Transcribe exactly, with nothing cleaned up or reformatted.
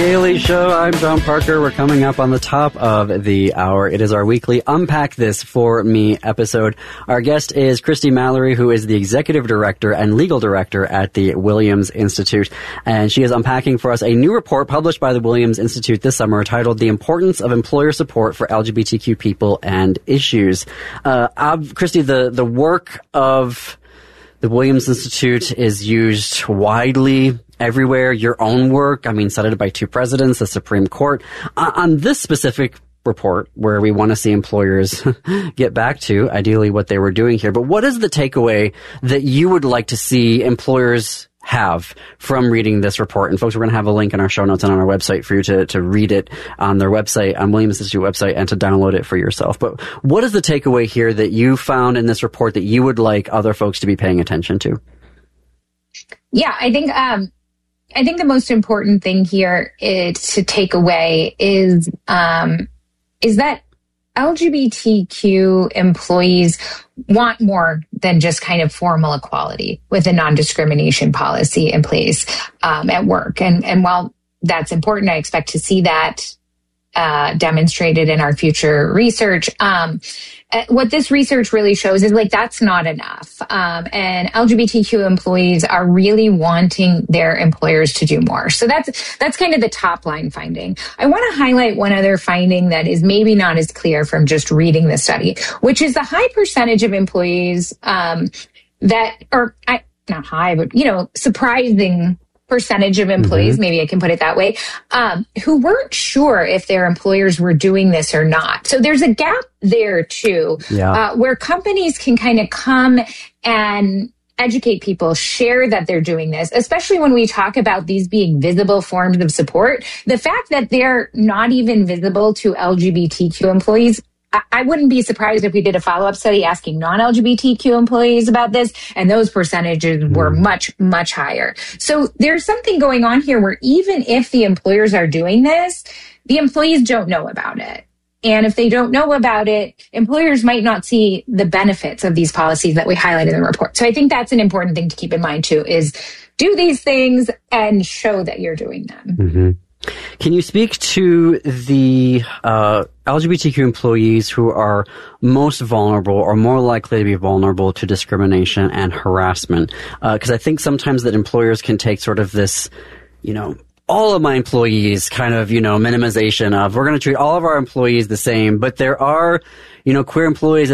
Daily Show. I'm John Parker. We're coming up on the top of the hour. It is our weekly Unpack This For Me episode. Our guest is Christy Mallory, who is the Executive Director and Legal Director at the Williams Institute. And she is unpacking for us a new report published by the Williams Institute this summer titled The Importance of Employer Support for L G B T Q People and Issues. Uh, Ab, Christy, the, the work of the Williams Institute is used widely everywhere. Your own work, I mean, cited by two presidents, the Supreme Court. Uh, on this specific report, where we want to see employers get back to, ideally, what they were doing here. But what is the takeaway that you would like to see employers have from reading this report? And folks, we're going to have a link in our show notes and on our website for you to, to read it on their website, on Williams Institute website, and to download it for yourself. But what is the takeaway here that you found in this report that you would like other folks to be paying attention to? Yeah, I think, um, I think the most important thing here is to take away is, um, is that L G B T Q employees want more than just kind of formal equality with a non-discrimination policy in place um, at work. And, and while that's important, I expect to see that uh, demonstrated in our future research. Um, what this research really shows is like that's not enough. Um, and L G B T Q employees are really wanting their employers to do more. So that's that's kind of the top line finding. I want to highlight one other finding that is maybe not as clear from just reading the study, which is the high percentage of employees um, that are I, not high, but you know, surprising percentage of employees, mm-hmm. maybe I can put it that way, um, who weren't sure if their employers were doing this or not. So there's a gap there too, yeah. uh, where companies can kind of come and educate people, share that they're doing this, especially when we talk about these being visible forms of support. The fact that they're not even visible to L G B T Q employees, I wouldn't be surprised if we did a follow-up study asking non-L G B T Q employees about this, and those percentages were much, much higher. So there's something going on here where even if the employers are doing this, the employees don't know about it. And if they don't know about it, employers might not see the benefits of these policies that we highlighted in the report. So I think that's an important thing to keep in mind too, is do these things and show that you're doing them. Mm-hmm. Can you speak to the uh, L G B T Q employees who are most vulnerable or more likely to be vulnerable to discrimination and harassment? Because uh, I think sometimes that employers can take sort of this, you know, all of my employees kind of, you know, minimization of we're going to treat all of our employees the same. But there are, you know, queer employees